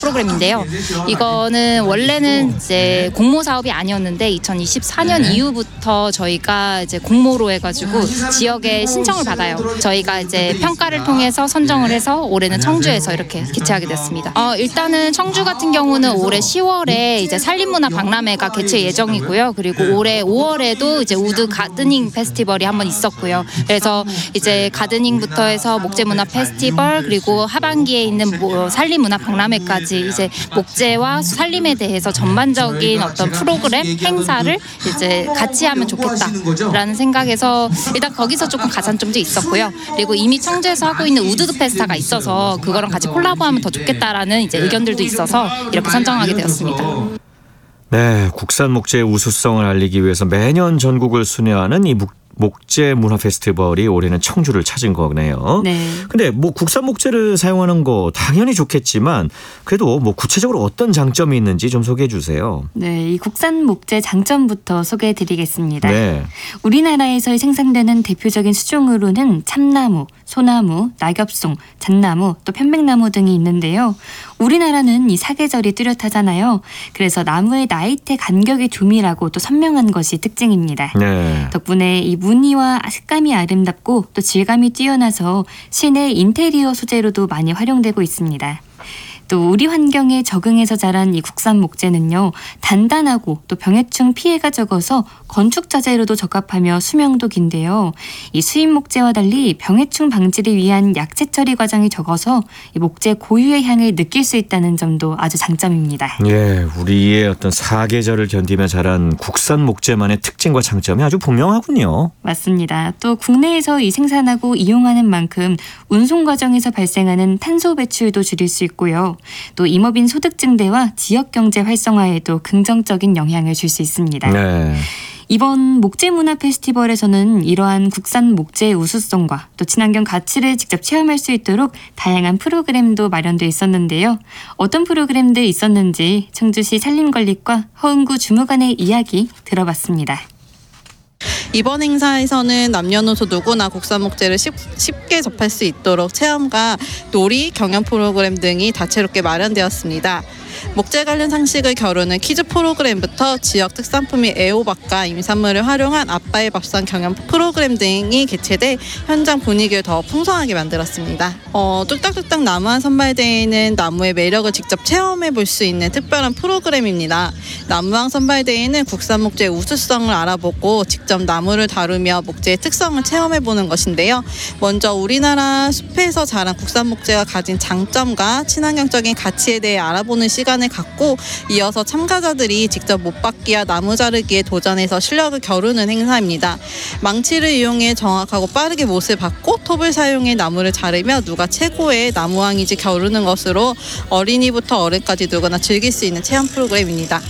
프로그램인데요. 이거는 원래는 이제 공모 사업이 아니었는데 2024년 이후부터 저희가 이제 공모로 해가지고 지역에 신청을 받아요. 저희가 이제 평가를 통해서 선정을 해서 올해는 청주에서 이렇게 개최하게 됐습니다. 일단은 청주 같은 경우는 올해 10월에 이제 산림문화 박람회가 개최 예정이고요. 그리고 올해 5월에도 이제 우드 가드닝 페스티벌이 한번 있었고요. 그래서 이제 가드닝부터 해서 목재문화 페스티벌 그리고 하반기에 있는 산림문화 박람회까지 이제 목재와 산림에 대해서 전반적인 어떤 프로그램 행사를 이제 같이 하면 좋겠다라는 생각에서 일단 거기서 조금 가산점도 있었고요. 그리고 이미 청주에서 하고 있는 우드 페스타가 있어서 그거랑 같이 콜라보하면 더 좋겠다라는 이제 의견들도 있어서 이렇게 선정하게 되었습니다. 네, 국산 목재의 우수성을 알리기 위해서 매년 전국을 순회하는 이 목재 문화 페스티벌이 올해는 청주를 찾은 거네요. 네. 근데 뭐 국산 목재를 사용하는 거 당연히 좋겠지만 그래도 뭐 구체적으로 어떤 장점이 있는지 좀 소개해 주세요. 네, 이 국산 목재 장점부터 소개해 드리겠습니다. 네. 우리나라에서 생산되는 대표적인 수종으로는 참나무, 소나무, 낙엽송, 잣나무, 또 편백나무 등이 있는데요. 우리나라는 이 사계절이 뚜렷하잖아요. 그래서 나무의 나이테 간격이 조밀하고 또 선명한 것이 특징입니다. 네. 덕분에 이 무늬와 색감이 아름답고 또 질감이 뛰어나서 실내 인테리어 소재로도 많이 활용되고 있습니다. 또 우리 환경에 적응해서 자란 이 국산 목재는요, 단단하고 또 병해충 피해가 적어서 건축 자재로도 적합하며 수명도 긴데요. 이 수입 목재와 달리 병해충 방지를 위한 약재 처리 과정이 적어서 이 목재 고유의 향을 느낄 수 있다는 점도 아주 장점입니다. 예, 우리의 어떤 사계절을 견디며 자란 국산 목재만의 특징과 장점이 아주 분명하군요. 맞습니다. 또 국내에서 이 생산하고 이용하는 만큼 운송 과정에서 발생하는 탄소 배출도 줄일 수 있고요. 또 임업인 소득 증대와 지역 경제 활성화에도 긍정적인 영향을 줄 수 있습니다. 네. 이번 목재문화 페스티벌에서는 이러한 국산 목재의 우수성과 또 친환경 가치를 직접 체험할 수 있도록 다양한 프로그램도 마련돼 있었는데요. 어떤 프로그램들 있었는지 청주시 산림관리과 허은구 주무관의 이야기 들어봤습니다. 이번 행사에서는 남녀노소 누구나 국산 목재를 쉽게 접할 수 있도록 체험과 놀이, 경연 프로그램 등이 다채롭게 마련되었습니다. 목재 관련 상식을 겨루는 퀴즈 프로그램부터 지역 특산품인 애호박과 임산물을 활용한 아빠의 밥상 경연 프로그램 등이 개최돼 현장 분위기를 더 풍성하게 만들었습니다. 뚝딱뚝딱 나무한 선발대회는 나무의 매력을 직접 체험해 볼 수 있는 특별한 프로그램입니다. 나무왕 선발대회는 국산 목재의 우수성을 알아보고 직접 나무를 다루며 목재의 특성을 체험해 보는 것인데요. 먼저 우리나라 숲에서 자란 국산 목재가 가진 장점과 친환경적인 가치에 대해 알아보는 시간을 갖고 이어서 참가자들이 직접 못받기와 나무 자르기에 도전해서 실력을 겨루는 행사입니다. 망치를 이용해 정확하고 빠르게 못을 받고 톱을 사용해 나무를 자르며 누가 최고의 나무왕인지 겨루는 것으로 어린이부터 어른까지 누구나 즐길 수 있는 체험 프로그램입니다.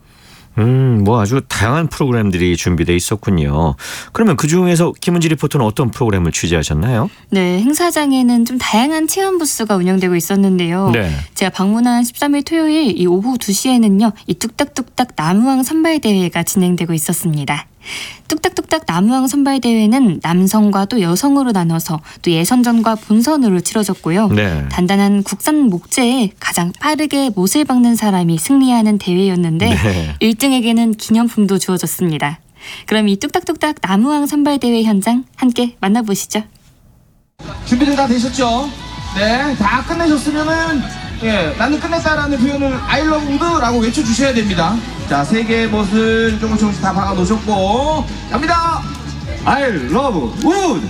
뭐 아주 다양한 프로그램들이 준비되어 있었군요. 그러면 그중에서 김은지 리포터는 어떤 프로그램을 취재하셨나요? 네, 행사장에는 좀 다양한 체험 부스가 운영되고 있었는데요. 네. 제가 방문한 13일 토요일 이 오후 2시에는요. 이 뚝딱뚝딱 나무왕 선발대회가 진행되고 있었습니다. 뚝딱뚝딱 나무왕 선발대회는 남성과 또 여성으로 나눠서 또 예선전과 본선으로 치러졌고요. 네. 단단한 국산 목재에 가장 빠르게 못을 박는 사람이 승리하는 대회였는데 네. 1등에게는 기념품도 주어졌습니다. 그럼 이 뚝딱뚝딱 나무왕 선발대회 현장 함께 만나보시죠. 준비들 다 되셨죠? 네, 다 끝내셨으면은 나는 끝냈다라는 표현을 I love wood라고 외쳐주셔야 됩니다. 자, 세 개의 못을 조금씩 다 박아 놓으셨고 갑니다. I love wood.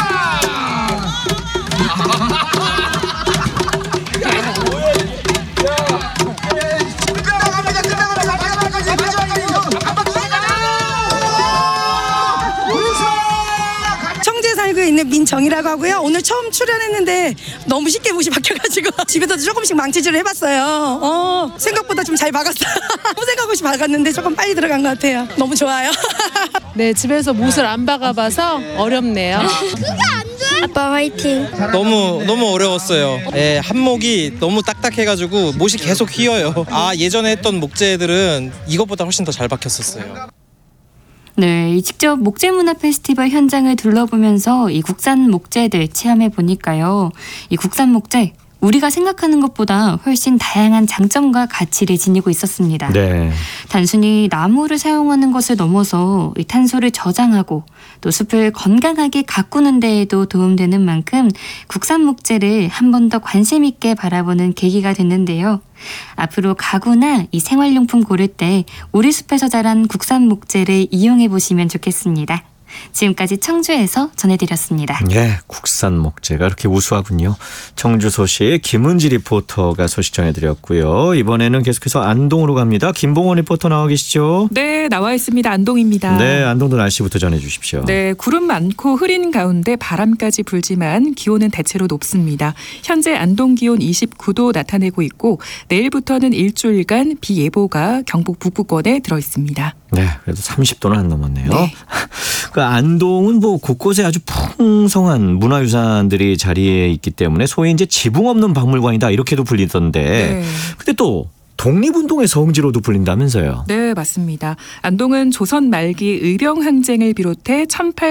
청주에 살고 있는 민정이라고 하고요. 오늘 처음 출연했는데 너무 쉽게 못이 박혀가지고 집에서도 조금씩 망치질을 해봤어요. 생각보다 좀 잘 박았어요. 아무 생각 없이 박았는데 조금 빨리 들어간 것 같아요. 너무 좋아요. 네, 집에서 못을 안 박아봐서 어렵네요. 아빠 화이팅. 너무 어려웠어요. 예, 한목이 너무 딱딱해가지고 못이 계속 휘어요. 예전에 했던 목재들은 이것보다 훨씬 더 잘 박혔었어요. 네, 이 직접 목재문화 페스티벌 현장을 둘러보면서 이 국산 목재들 체험해 보니까요. 이 국산 목재 우리가 생각하는 것보다 훨씬 다양한 장점과 가치를 지니고 있었습니다. 네. 단순히 나무를 사용하는 것을 넘어서 이 탄소를 저장하고 또 숲을 건강하게 가꾸는 데에도 도움되는 만큼 국산 목재를 한 번 더 관심 있게 바라보는 계기가 됐는데요. 앞으로 가구나 이 생활용품 고를 때 우리 숲에서 자란 국산 목재를 이용해 보시면 좋겠습니다. 지금까지 청주에서 전해드렸습니다. 예, 국산 목재가 그렇게 우수하군요. 청주 소식 김은지 리포터가 소식 전해드렸고요. 이번에는 계속해서 안동으로 갑니다. 김봉원 리포터 나와 계시죠? 네, 나와 있습니다. 안동입니다. 네, 안동도 날씨부터 전해주십시오. 네, 구름 많고 흐린 가운데 바람까지 불지만 기온은 대체로 높습니다. 현재 안동 기온 29도 나타내고 있고 내일부터는 일주일간 비 예보가 경북 북부권에 들어 있습니다. 네, 그래도 30도는 안 넘었네요. 네. 그 안동은 뭐 곳곳에 아주 풍성한 문화유산들이 자리에 있기 때문에 소위 이제 지붕 없는 박물관이다 이렇게도 불리던데. 네. 근데 또 독립운동의 성지로도 불린다면서요. 네, 맞습니다. 안동은 조선 말기 의령항쟁을 비롯해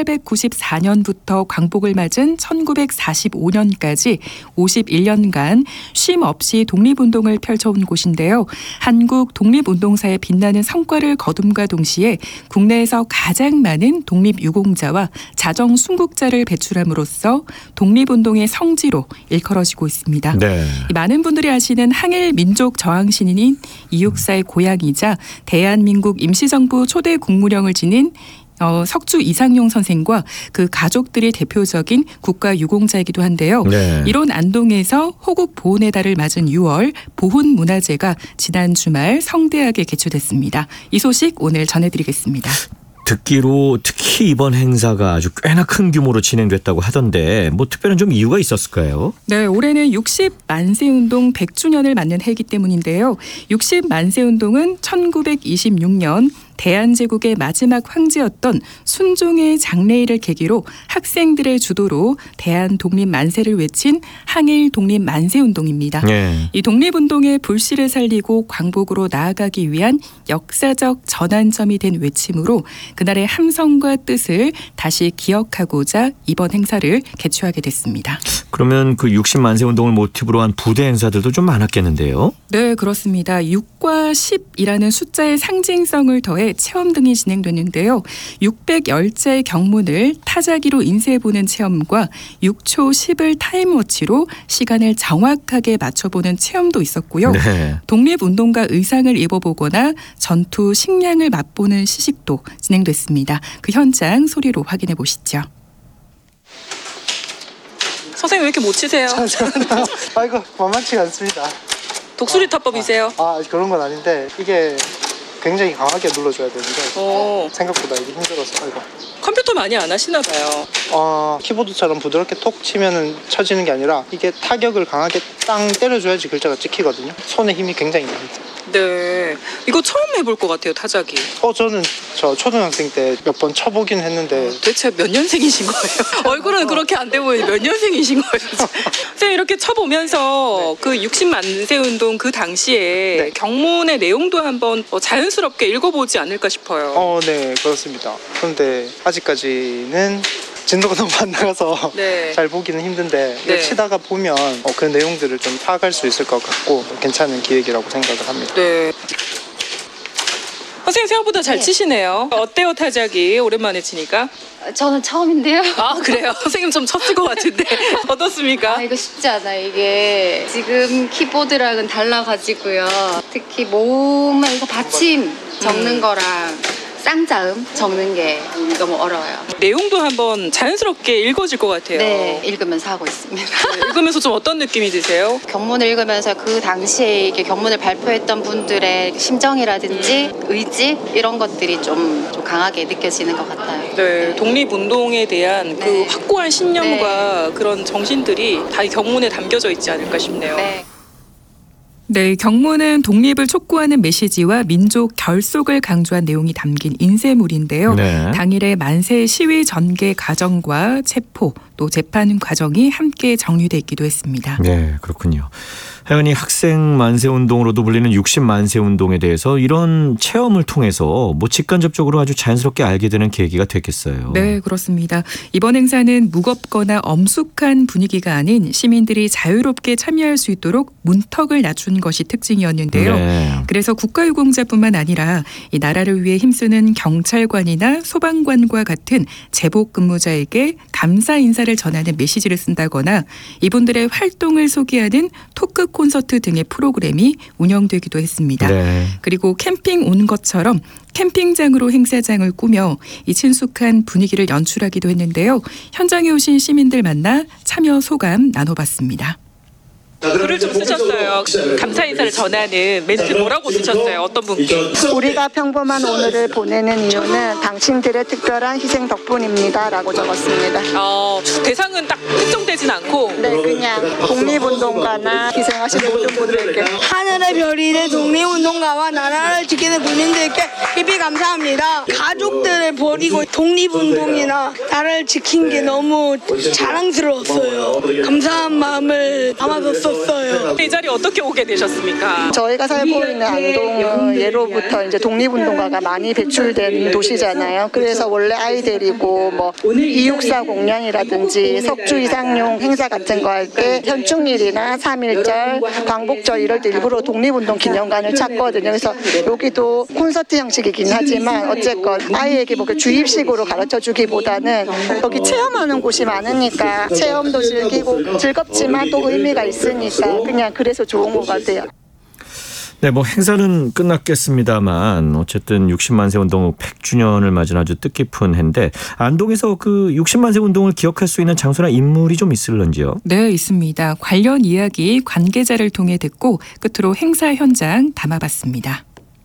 1894년부터 광복을 맞은 1945년까지 51년간 쉼 없이 독립운동을 펼쳐온 곳인데요. 한국 독립운동사의 빛나는 성과를 거둠과 동시에 국내에서 가장 많은 독립유공자와 자정순국자를 배출함으로써 독립운동의 성지로 일컬어지고 있습니다. 네. 많은 분들이 아시는 항일 민족 저항 신인인 이육사의 고향이자 대한민국 임시정부 초대 국무령을 지닌 석주 이상용 선생과 그 가족들이 대표적인 국가유공자이기도 한데요. 네. 이런 안동에서 호국 보훈의 달을 맞은 6월 보훈문화제가 지난 주말 성대하게 개최됐습니다. 이 소식 오늘 전해드리겠습니다. 듣기로 특히 이번 행사가 아주 꽤나 큰 규모로 진행됐다고 하던데 뭐 특별한 좀 이유가 있었을까요? 네, 올해는 60만세운동 100주년을 맞는 해이기 때문인데요. 60만세운동은 1926년 대한제국의 마지막 황제였던 순종의 장례일을 계기로 학생들의 주도로 대한독립만세를 외친 항일 독립만세운동입니다. 네. 이 독립운동의 불씨를 살리고 광복으로 나아가기 위한 역사적 전환점이 된 외침으로 그날의 함성과 뜻을 다시 기억하고자 이번 행사를 개최하게 됐습니다. 그러면 그 60만세 운동을 모티브로 한 부대 행사들도 좀 많았겠는데요? 네, 그렇습니다. 6과 10이라는 숫자의 상징성을 더해 체험 등이 진행됐는데요. 610자의 경문을 타자기로 인쇄해보는 체험과 6초 10을 타임워치로 시간을 정확하게 맞춰보는 체험도 있었고요. 네. 독립운동가 의상을 입어보거나 전투 식량을 맛보는 시식도 진행됐습니다. 그 현장 소리로 확인해 보시죠. 선생님 왜 이렇게 못 치세요? 아이고 만만치가 않습니다. 독수리 타법이세요? 그런 건 아닌데 이게 굉장히 강하게 눌러줘야 되는데 생각보다 이게 힘들어서 아이고. 컴퓨터 많이 안 하시나 봐요. 키보드처럼 부드럽게 톡 치면은 쳐지는 게 아니라 이게 타격을 강하게 땅 때려줘야지 글자가 찍히거든요. 손에 힘이 굉장히 납니다. 네, 이거 처음 해볼 것 같아요, 타자기. 저는 저 초등학생 때 몇 번 쳐보긴 했는데 대체 몇 년생이신 거예요? 얼굴은 그렇게 안 돼 보이는데 몇 년생이신 거예요? 선생님 이렇게 쳐보면서 그 60만세 운동 그 당시에 경문의 내용도 한번 자연스럽게 읽어보지 않을까 싶어요. 네, 그렇습니다. 그런데 아직까지는 진도가 너무 안 나가서 잘 보기는 힘든데 이걸 치다가 보면 그 내용들을 좀 파악할 수 있을 것 같고 괜찮은 기획이라고 생각을 합니다. 네. 선생님 생각보다 잘 치시네요. 어때요, 타자기? 오랜만에 치니까? 저는 처음인데요. 아, 그래요? 선생님 좀 쳤을 것 같은데 어떻습니까? 이거 쉽지 않아요. 이게 지금 키보드랑은 달라가지고요. 특히 몸에서 받침 적는 거랑 쌍자음 적는 게 너무 어려워요. 내용도 한번 자연스럽게 읽어질 것 같아요. 네, 읽으면서 하고 있습니다. 읽으면서 좀 어떤 느낌이 드세요? 경문을 읽으면서 그 당시에 이게 경문을 발표했던 분들의 심정이라든지 의지 이런 것들이 좀 강하게 느껴지는 것 같아요. 네, 독립운동에 대한 그 확고한 신념과 그런 정신들이 다 이 경문에 담겨져 있지 않을까 싶네요. 네, 경문은 독립을 촉구하는 메시지와 민족 결속을 강조한 내용이 담긴 인쇄물인데요. 당일의 만세 시위 전개 과정과 체포 또 재판 과정이 함께 정리됐기도 했습니다. 네, 그렇군요. 하여간 학생 만세 운동으로도 불리는 60 만세 운동에 대해서 이런 체험을 통해서 직간접적으로 아주 자연스럽게 알게 되는 계기가 됐겠어요. 네, 그렇습니다. 이번 행사는 무겁거나 엄숙한 분위기가 아닌 시민들이 자유롭게 참여할 수 있도록 문턱을 낮춘 것이 특징이었는데요. 네. 그래서 국가유공자뿐만 아니라 이 나라를 위해 힘쓰는 경찰관이나 소방관과 같은 제복 근무자에게 감사 인사를 전하는 메시지를 쓴다거나 이분들의 활동을 소개하는 토크 콘서트 등의 프로그램이 운영되기도 했습니다. 네. 그리고 캠핑 온 것처럼 캠핑장으로 행사장을 꾸며 이 친숙한 분위기를 연출하기도 했는데요. 현장에 오신 시민들 만나 참여 소감 나눠봤습니다. 글을 좀 쓰셨어요. 감사 인사를 전하는 멘트 뭐라고 쓰셨어요? 어떤 분께? 우리가 평범한 오늘을 보내는 이유는 당신들의 특별한 희생 덕분입니다 라고 적었습니다. 대상은 딱 특정되진 않고? 네, 그냥 독립운동가나 희생하신 모든 분들께 하늘의 별이된 독립운동가와 나라를 지키는 국민들께 깊이 감사합니다. 가족들을 버리고 독립운동이나 나라를 지킨 게 너무 자랑스러웠어요. 감사한 마음을 담아서 썼어요. 이 자리에 어떻게 오게 되셨습니까? 저희가 살고 있는 안동은 예로부터 이제 독립운동가가 많이 배출된 도시잖아요. 그래서 원래 아이 데리고 264 공연이라든지 석주 이상용 행사 같은 거 할 때 현충일이나 3.1절, 광복절 이럴 때 일부러 독립운동 기념관을 찾거든요. 그래서 여기도 콘서트 형식이긴 하지만 어쨌건 아이에게 주입식으로 가르쳐주기보다는 여기 체험하는 곳이 많으니까 체험도 즐기고 즐겁지만 또 의미가 있으니까 그냥 그래서 좋은 것 같아요. 네, 행사는 끝났겠습니다만 어쨌든 60만세 운동 100주년을 맞은 아주 뜻깊은 해인데 안동에서 그 60만세 운동을 기억할 수 있는 장소나 인물이 좀 있을런지요? 네, 있습니다. 관련 이야기 관계자를 통해 듣고 끝으로 행사 현장 담아봤습니다.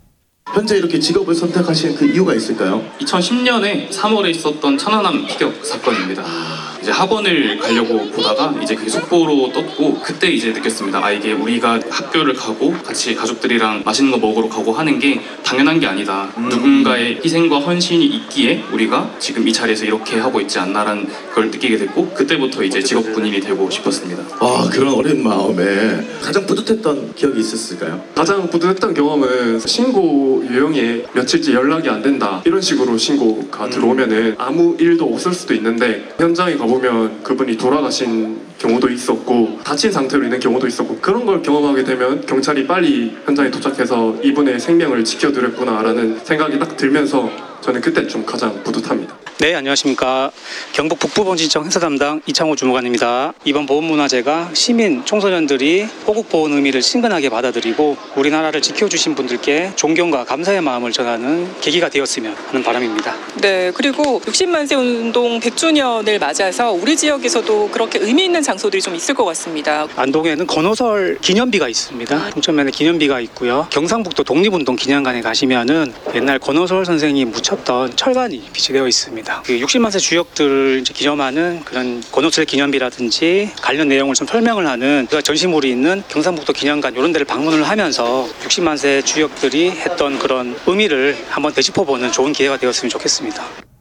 현재 이렇게 직업을 선택하신 그 이유가 있을까요? 2010년에 3월에 있었던 천안함 피격 사건입니다. 이제 학원을 가려고 보다가 이제 그게 속보로 떴고 그때 이제 느꼈습니다. 이게 우리가 학교를 가고 같이 가족들이랑 맛있는 거 먹으러 가고 하는 게 당연한 게 아니다. 누군가의 희생과 헌신이 있기에 우리가 지금 이 자리에서 이렇게 하고 있지 않나라는 걸 느끼게 됐고 그때부터 이제 직업 군인이 되고 싶었습니다. 그런 어린 마음에 가장 뿌듯했던 기억이 있었을까요? 가장 뿌듯했던 경험은 신고 유형에 며칠째 연락이 안 된다 이런 식으로 신고가 들어오면은 아무 일도 없을 수도 있는데 현장에 가보면 그분이 돌아가신 경우도 있었고 다친 상태로 있는 경우도 있었고 그런 걸 경험하게 되면 경찰이 빨리 현장에 도착해서 이분의 생명을 지켜드렸구나라는 생각이 딱 들면서 저는 그때 좀 가장 뿌듯합니다. 네, 안녕하십니까. 경북 북부본진청 행사 담당 이창호 주무관입니다. 이번 보훈문화제가 시민, 청소년들이 호국보훈 의미를 친근하게 받아들이고 우리나라를 지켜주신 분들께 존경과 감사의 마음을 전하는 계기가 되었으면 하는 바람입니다. 네, 그리고 60만세 운동 100주년을 맞아서 우리 지역에서도 그렇게 의미 있는 장소들이 좀 있을 것 같습니다. 안동에는 건호설 기념비가 있습니다. 동천면에 기념비가 있고요. 경상북도 독립운동 기념관에 가시면은 옛날 건호설 선생이 묻혔던 철관이 비치되어 있습니다. 그 60만세 주역들을 이제 기념하는 그런 건호설 기념비라든지 관련 내용을 좀 설명을 하는 그 전시물이 있는 경상북도 기념관 이런 데를 방문을 하면서 60만세 주역들이 했던 그런 의미를 한번 되짚어보는 좋은 기회가 되었으면 좋겠습니다.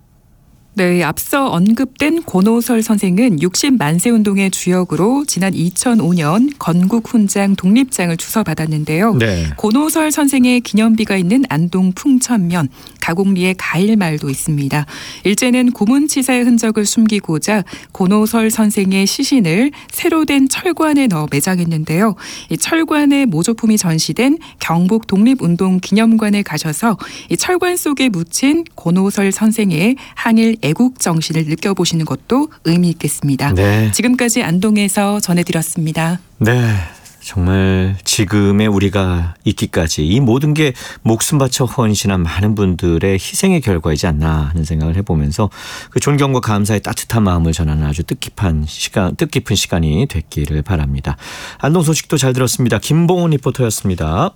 네, 앞서 언급된 권오설 선생은 60만세 운동의 주역으로 지난 2005년 건국 훈장 독립장을 주서받았는데요. 네. 권오설 선생의 기념비가 있는 안동 풍천면 가곡리에 가일말도 있습니다. 일제는 고문치사의 흔적을 숨기고자 권오설 선생의 시신을 새로 된 철관에 넣어 매장했는데요. 이 철관의 모조품이 전시된 경북 독립운동 기념관에 가셔서 이 철관 속에 묻힌 권오설 선생의 항일 애국 정신을 느껴보시는 것도 의미 있겠습니다. 네. 지금까지 안동에서 전해드렸습니다. 네. 정말 지금의 우리가 있기까지 이 모든 게 목숨 바쳐 헌신한 많은 분들의 희생의 결과이지 않나 하는 생각을 해보면서 그 존경과 감사의 따뜻한 마음을 전하는 아주 뜻깊은 시간이 됐기를 바랍니다. 안동 소식도 잘 들었습니다. 김봉원 리포터였습니다.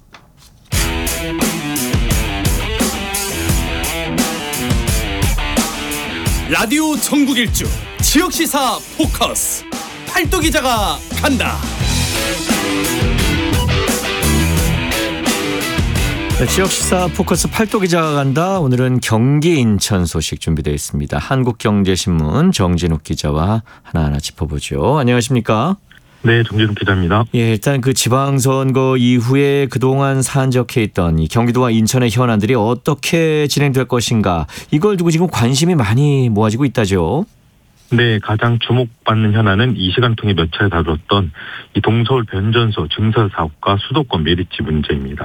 라디오 전국일주 지역시사 포커스 팔도 기자가 간다. 네, 지역시사 포커스 팔도 기자가 간다. 오늘은 경기 인천 소식 준비되어 있습니다. 한국경제신문 정진욱 기자와 하나하나 짚어보죠. 안녕하십니까? 네, 정진욱 기자입니다. 예, 일단 그 지방선거 이후에 그동안 산적해 있던 이 경기도와 인천의 현안들이 어떻게 진행될 것인가, 이걸 두고 지금 관심이 많이 모아지고 있다죠. 네, 가장 주목받는 현안은 이 시간 통해 몇 차례 다뤘던 이 동서울 변전소 증설 사업과 수도권 메리츠 문제입니다.